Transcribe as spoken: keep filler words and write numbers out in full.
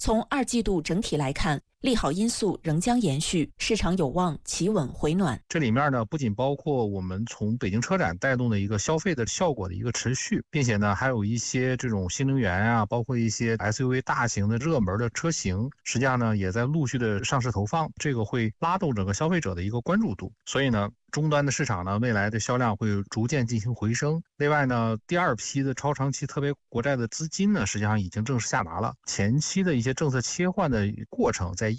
从二季度整体来看，利好因素仍将延续，市场有望企稳回暖。 这里面呢，不仅包括我们从北京车展带动的一个消费的效果的一个持续，并且呢，还有一些这种新能源啊，包括一些 S U V 大型的热门的车型，实际上呢，也在陆续的上市投放，这个会拉动整个消费者的一个关注度。所以呢，终端的市场呢，未来的销量会逐渐进行回升。另外呢，第二批的超长期特别国债的资金呢，实际上已经正式下达了。前期的一些政策切换的过程，在